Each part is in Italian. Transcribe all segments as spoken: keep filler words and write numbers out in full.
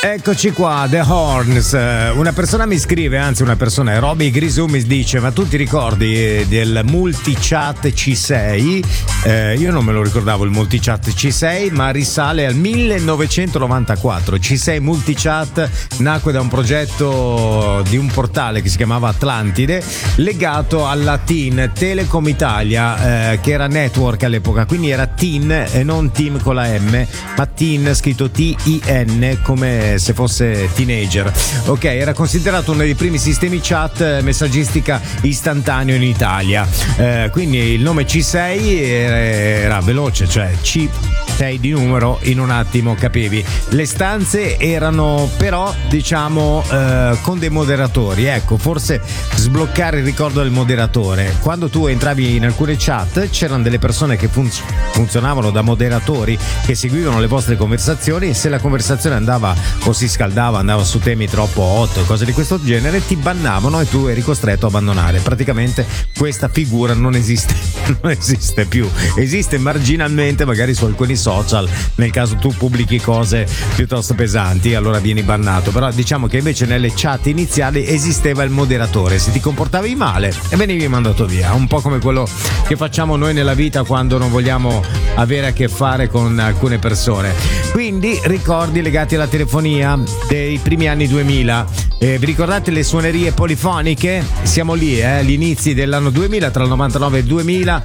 Eccoci qua, The Horns. Una persona mi scrive, anzi una persona, Roby Grisù, mi dice: ma tu ti ricordi del multichat C sei? Eh, io non me lo ricordavo il multichat C sei, ma risale al millenovecentonovantaquattro. C sei Multichat nacque da un progetto di un portale che si chiamava Atlantide, legato alla T I N, Telecom Italia, eh, che era network all'epoca, quindi era T I N e non Team con la M, ma T I N scritto T I N, come se fosse teenager. Ok, era considerato uno dei primi sistemi chat messaggistica istantaneo in Italia, eh, quindi il nome C sei era, era veloce, cioè C sei di numero, in un attimo capivi. Le stanze erano però, diciamo, eh, con dei moderatori. Ecco, forse sbloccare il ricordo del moderatore. Quando tu entravi in alcune chat c'erano delle persone che funz- funzionavano da moderatori, che seguivano le vostre conversazioni, e se la conversazione andava o si scaldava, andava su temi troppo hot, cose di questo genere, ti bannavano e tu eri costretto a abbandonare. Praticamente questa figura non esiste, non esiste più, esiste marginalmente magari su alcuni social, nel caso tu pubblichi cose piuttosto pesanti, allora vieni bannato. Però diciamo che invece nelle chat iniziali esisteva il moderatore, se ti comportavi male e venivi mandato via, un po' come quello che facciamo noi nella vita quando non vogliamo avere a che fare con alcune persone. Quindi ricordi legati alla telefonia dei primi anni duemila. Eh, vi ricordate le suonerie polifoniche? Siamo lì, eh, agli inizi dell'anno duemila, tra il novantanove e il duemila,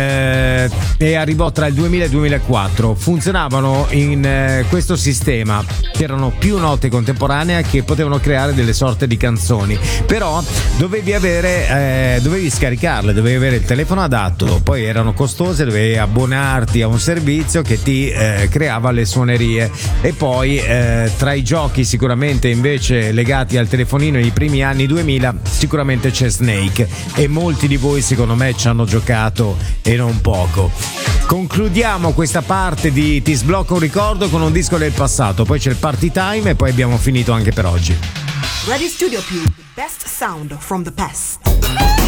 eh, e arrivò tra il duemila e il duemilaquattro. Funzionavano in eh, questo sistema, c'erano più note contemporanee che potevano creare delle sorte di canzoni, però dovevi avere, eh, dovevi scaricarle, dovevi avere il telefono adatto, poi erano costose, dovevi abbonarti a un servizio che ti eh, creava le suonerie. E poi eh, tra i giochi sicuramente invece legati al telefonino nei primi anni duemila sicuramente c'è Snake, e molti di voi secondo me ci hanno giocato e non poco. Concludiamo questa parte di Ti sblocco un ricordo con un disco del passato, poi c'è il party time e poi abbiamo finito anche per oggi. Ready Studio P, the best sound from the past.